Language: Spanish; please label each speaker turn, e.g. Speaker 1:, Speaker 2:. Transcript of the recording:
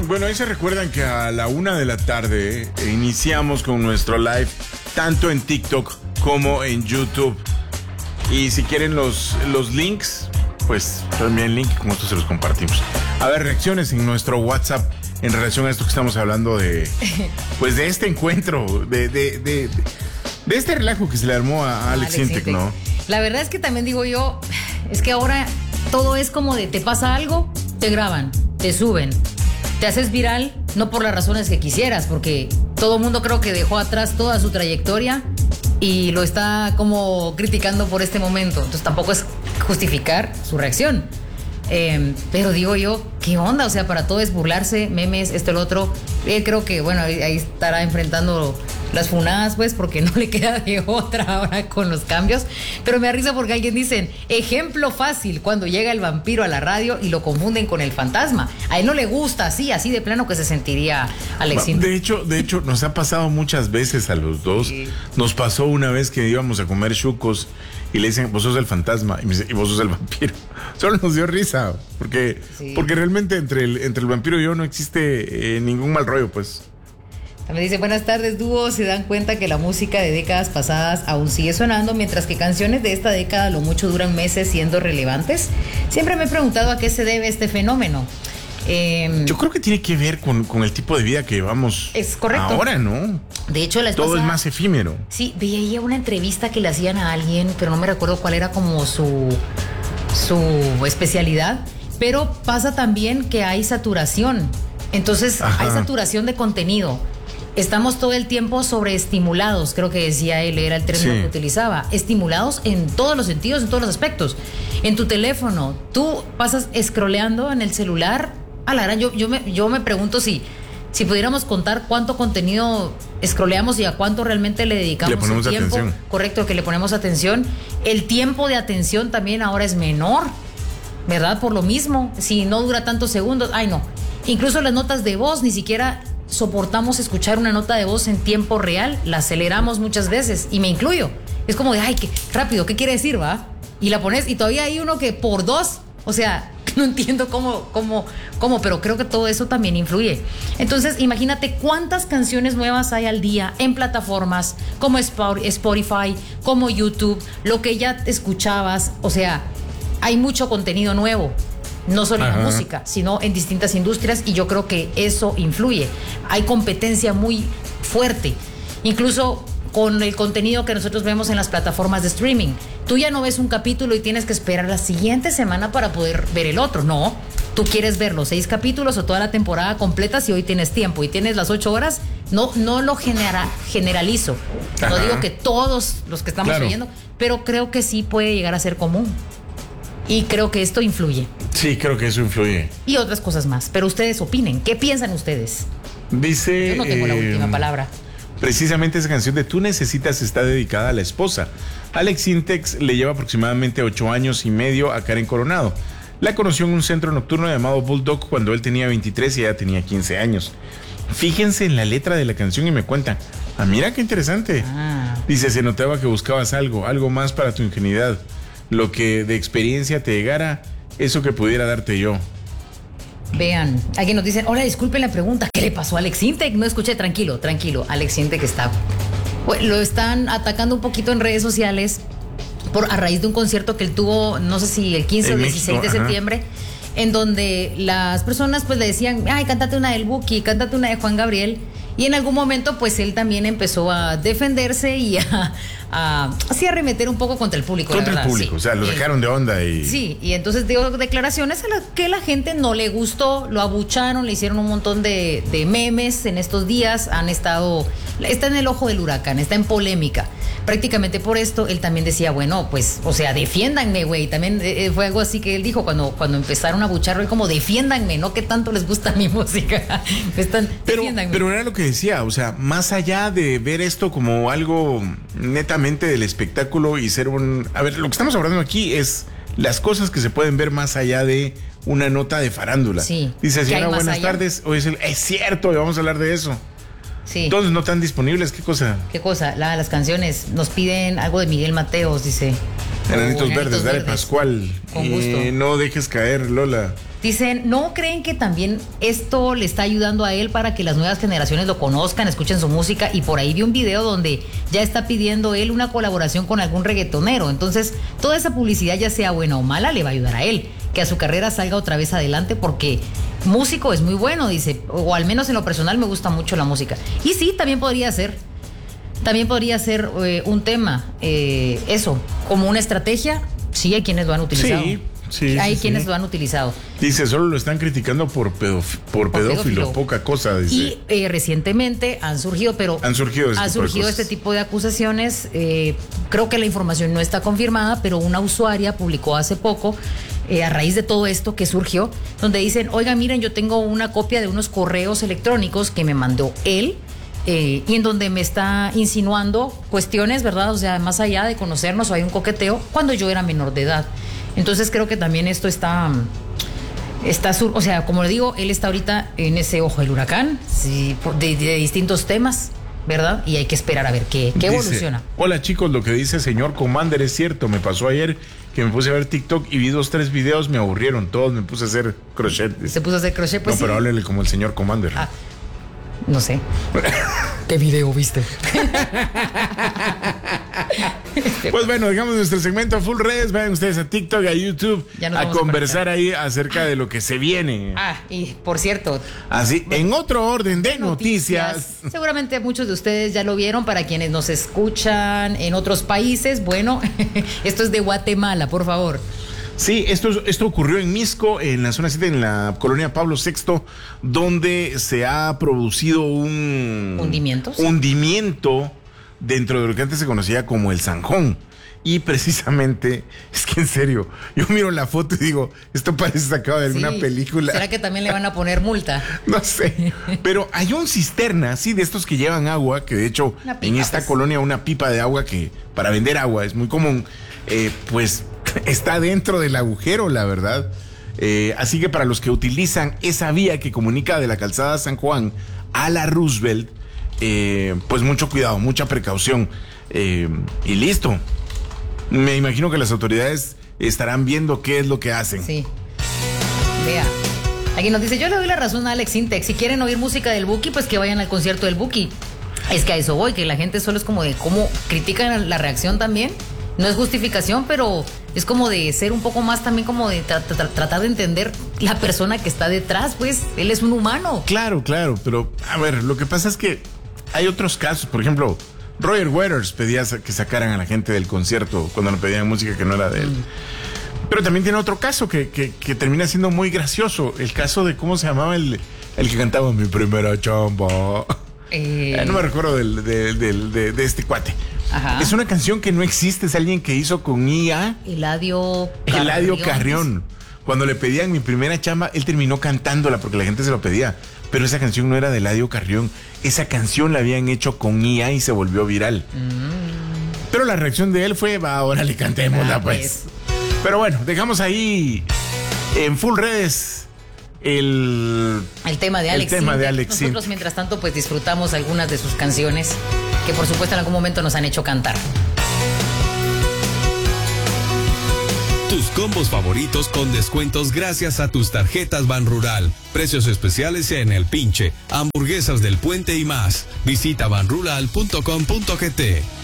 Speaker 1: Bueno, ahí se recuerdan que a la 1:00 p.m. iniciamos con nuestro live, tanto en TikTok como en YouTube. Y si quieren los links, pues también el link, como esto se los compartimos. A ver, reacciones en nuestro WhatsApp en relación a esto que estamos hablando de, pues de este encuentro, de este relajo que se le armó a Alex Sintek, ¿no?
Speaker 2: La verdad es que también digo yo, es que ahora todo es como de te pasa algo, te graban, te suben, te haces viral, no por las razones que quisieras, porque todo el mundo creo que dejó atrás toda su trayectoria y lo está como criticando por este momento. Entonces tampoco es justificar su reacción. Pero digo yo, ¿qué onda? O sea, para todo es burlarse, memes, esto, el otro. Él creo que, bueno, ahí estará enfrentando las funadas, pues, porque no le queda de otra ahora con los cambios. Pero me da risa porque alguien dice, ejemplo fácil, cuando llega el vampiro a la radio y lo confunden con el fantasma. A él no le gusta así de plano que se sentiría Alex Sintek.
Speaker 1: De hecho, nos ha pasado muchas veces a los dos. Sí. Nos pasó una vez que íbamos a comer chucos y le dicen, vos sos el fantasma, y me dice, y vos sos el vampiro. Solo nos dio risa, porque realmente entre el vampiro y yo no existe ningún mal rollo, pues.
Speaker 2: Me dice, buenas tardes, dúo. Se dan cuenta que la música de décadas pasadas aún sigue sonando, mientras que canciones de esta década lo mucho duran meses siendo relevantes. Siempre me he preguntado a qué se debe este fenómeno.
Speaker 1: Yo creo que tiene que ver con el tipo de vida que llevamos.
Speaker 2: Es correcto.
Speaker 1: Ahora, ¿no?
Speaker 2: De hecho,
Speaker 1: todo es más efímero.
Speaker 2: Sí, veía una entrevista que le hacían a alguien, pero no me recuerdo cuál era como su especialidad. Pero pasa también que hay saturación. Entonces, hay saturación de contenido. Estamos todo el tiempo sobreestimulados, creo que decía él, era el término que utilizaba. Estimulados en todos los sentidos, en todos los aspectos. En tu teléfono, tú pasas scrolleando en el celular. A la gran, yo me pregunto si pudiéramos contar cuánto contenido scrolleamos y a cuánto realmente le dedicamos el tiempo. Atención. Correcto, que le ponemos atención. El tiempo de atención también ahora es menor, ¿verdad? Por lo mismo, si no dura tantos segundos, ay no. Incluso las notas de voz, ni siquiera soportamos escuchar una nota de voz en tiempo real, la aceleramos muchas veces, y me incluyo. Es como de, ay, qué rápido, ¿qué quiere decir, va? Y la pones, y todavía hay uno que por 2, o sea, no entiendo cómo, pero creo que todo eso también influye. Entonces, imagínate cuántas canciones nuevas hay al día en plataformas como Spotify, como YouTube, lo que ya escuchabas, o sea, hay mucho contenido nuevo. No solo en la música, sino en distintas industrias, y yo creo que eso influye. Hay competencia muy fuerte, incluso con el contenido que nosotros vemos en las plataformas de streaming. Tú ya no ves un capítulo y tienes que esperar la siguiente semana para poder ver el otro. No, tú quieres ver los 6 capítulos o toda la temporada completa si hoy tienes tiempo y tienes las 8 horas. No lo generalizo. No digo que todos los que estamos oyendo, pero creo que sí puede llegar a ser común. Y creo que esto influye.
Speaker 1: Sí, creo que eso influye.
Speaker 2: Y otras cosas más. Pero ustedes opinen. ¿Qué piensan ustedes?
Speaker 1: Dice...
Speaker 2: Yo no tengo la última palabra.
Speaker 1: Precisamente esa canción de Tú Necesitas está dedicada a la esposa. Alex Sintek le lleva aproximadamente 8 años y medio a Karen Coronado. La conoció en un centro nocturno llamado Bulldog cuando él tenía 23 y ella tenía 15 años. Fíjense en la letra de la canción y me cuentan. Ah, mira qué interesante. Dice, se notaba que buscabas algo más para tu ingenuidad. Lo que de experiencia te llegara, eso que pudiera darte yo.
Speaker 2: Vean, alguien nos dice, hola, disculpen la pregunta, ¿qué le pasó a Alex Sintek? No escuché, tranquilo, Alex Sintek está... Lo están atacando un poquito en redes sociales a raíz de un concierto que él tuvo, no sé si el 15 o 16 de septiembre, en donde las personas pues le decían, ay, cántate una del Buki, cántate una de Juan Gabriel, y en algún momento pues él también empezó a defenderse y así a arremeter un poco contra el público.
Speaker 1: Contra el público, o sea, lo dejaron de onda y... Sí,
Speaker 2: y entonces dio declaraciones a las que la gente no le gustó, lo abucharon, le hicieron un montón de memes en estos días, está en el ojo del huracán, está en polémica. Prácticamente por esto, él también decía, bueno, pues, o sea, defiéndanme, güey. También fue algo así que él dijo cuando empezaron a abucharlo, él como, defiéndanme, ¿no? ¿Qué tanto les gusta mi música? Defiéndanme.
Speaker 1: Pero era lo que decía, o sea, más allá de ver esto como algo netamente del espectáculo y ser A ver, lo que estamos hablando aquí es las cosas que se pueden ver más allá de una nota de farándula.
Speaker 2: Sí.
Speaker 1: Dice, señora, buenas tardes. Hoy es cierto, vamos a hablar de eso.
Speaker 2: Sí.
Speaker 1: Entonces, ¿no están disponibles? ¿Qué cosa?
Speaker 2: ¿Qué cosa? Las canciones. Nos piden algo de Miguel Mateos, dice.
Speaker 1: Enanitos Verdes, dale Pascual.
Speaker 2: Con gusto.
Speaker 1: No dejes caer, Lola.
Speaker 2: Dicen, ¿no creen que también esto le está ayudando a él para que las nuevas generaciones lo conozcan, escuchen su música? Y por ahí vi un video donde ya está pidiendo él una colaboración con algún reggaetonero. Entonces, toda esa publicidad, ya sea buena o mala, le va a ayudar a él. Que a su carrera salga otra vez adelante, porque músico es muy bueno, dice. O al menos en lo personal me gusta mucho la música. Y sí, también podría ser. También podría ser un tema, eso, como una estrategia. Sí, hay quienes lo han utilizado.
Speaker 1: Sí,
Speaker 2: hay quienes lo han utilizado.
Speaker 1: Dice, solo lo están criticando por pedófilo, poca cosa, dice.
Speaker 2: Y recientemente han surgido este tipo de acusaciones. Creo que la información no está confirmada, pero una usuaria publicó hace poco, a raíz de todo esto que surgió, donde dicen, oiga, miren, yo tengo una copia de unos correos electrónicos que me mandó él, y en donde me está insinuando cuestiones, ¿verdad? O sea, más allá de conocernos, o hay un coqueteo, cuando yo era menor de edad. Entonces creo que también esto o sea, como le digo, él está ahorita en ese ojo del huracán, sí, de distintos temas, ¿verdad? Y hay que esperar a ver qué evoluciona.
Speaker 1: Hola chicos, lo que dice señor Commander es cierto. Me pasó ayer que me puse a ver TikTok y vi 2-3 videos, me aburrieron todos, me puse a hacer crochet.
Speaker 2: ¿Se puso a hacer crochet? Pues
Speaker 1: no, pero háblele como el señor Commander.
Speaker 2: No sé. ¿Qué video viste?
Speaker 1: Pues bueno, dejamos nuestro segmento Full Redes. Vayan ustedes a TikTok, a YouTube, a conversar ahí acerca de lo que se viene.
Speaker 2: Y por cierto,
Speaker 1: así, en otro orden de noticias.
Speaker 2: Seguramente muchos de ustedes ya lo vieron. Para quienes nos escuchan en otros países, bueno, esto es de Guatemala, por favor.
Speaker 1: Sí, esto ocurrió en Misco, en la zona 7, en la colonia Pablo VI, donde se ha producido un hundimiento dentro de lo que antes se conocía como el Zanjón. Y precisamente, es que en serio, yo miro la foto y digo, esto parece sacado de alguna película.
Speaker 2: ¿Será que también le van a poner multa?
Speaker 1: No sé, pero hay un cisterna, sí, de estos que llevan agua, que de hecho en esta colonia una pipa de agua que para vender agua es muy común, pues está dentro del agujero, la verdad. Así que para los que utilizan esa vía que comunica de la calzada San Juan a la Roosevelt, pues mucho cuidado, mucha precaución, y listo. Me imagino que las autoridades estarán viendo qué es lo que hacen.
Speaker 2: Sí. Vea. Aquí nos dice, yo le doy la razón a Alex Sintek. Si quieren oír música del Buki, pues que vayan al concierto del Buki. Es que a eso voy, que la gente solo es como de cómo critican la reacción también. No es justificación, pero es como de ser un poco más también como de tratar de entender la persona que está detrás, pues él es un humano.
Speaker 1: Claro, pero a ver, lo que pasa es que hay otros casos, por ejemplo, Roger Waters pedía que sacaran a la gente del concierto cuando le pedían música que no era de él. Pero también tiene otro caso que termina siendo muy gracioso, el caso de cómo se llamaba el que cantaba Mi Primera Chamba. No me recuerdo de este cuate.
Speaker 2: Ajá.
Speaker 1: Es una canción que no existe, es alguien que hizo con IA.
Speaker 2: Eladio
Speaker 1: Carrión. Cuando le pedían Mi Primera Chamba, él terminó cantándola porque la gente se lo pedía. Pero esa canción no era de Eladio Carrión. Esa canción la habían hecho con IA y se volvió viral. Pero la reacción de él fue, ahora le cantémosla, pues. Pero bueno, dejamos ahí en Full Redes el tema de Alex.
Speaker 2: Nosotros, mientras tanto, pues disfrutamos algunas de sus canciones que, por supuesto, en algún momento nos han hecho cantar.
Speaker 3: Tus combos favoritos con descuentos gracias a tus tarjetas Banrural. Precios especiales en El Pinche, hamburguesas del Puente y más. Visita banrural.com.gt.